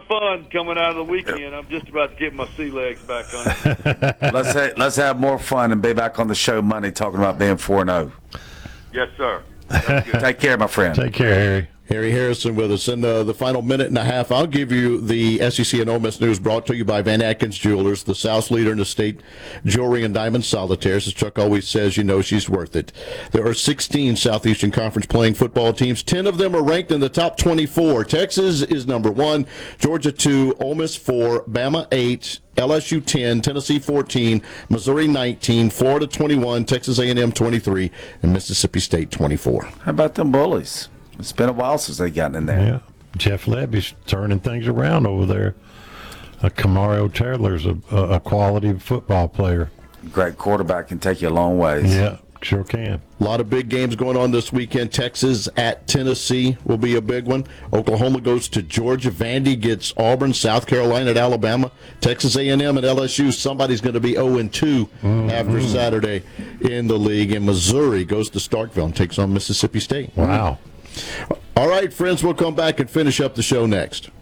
fun coming out of the weekend. I'm just about to get my sea legs back on. Let's have more fun and be back on the show Monday talking about being 4-0. Yes, sir. Take care, my friend. Take care, Harry. Harry Harrison with us. In the final minute and a half, I'll give you the SEC and Ole Miss news brought to you by Van Atkins Jewelers, the South's leader in the state jewelry and diamond solitaires. As Chuck always says, you know she's worth it. There are 16 Southeastern Conference playing football teams. 10 of them are ranked in the top 24. Texas is number 1, Georgia 2, Ole Miss 4, Bama 8, LSU 10, Tennessee 14, Missouri 19, Florida 21, Texas A&M 23, and Mississippi State 24. How about them bullies? It's been a while since they got in there. Yeah, Jeff Levy's turning things around over there. Kamario Taylor's a quality football player. Great quarterback, can take you a long ways. Yeah, sure can. A lot of big games going on this weekend. Texas at Tennessee will be a big one. Oklahoma goes to Georgia. Vandy gets Auburn. South Carolina at Alabama. Texas A&M at LSU. Somebody's going to be 0-2 after Saturday in the league. And Missouri goes to Starkville and takes on Mississippi State. Wow. All right, friends, we'll come back and finish up the show next.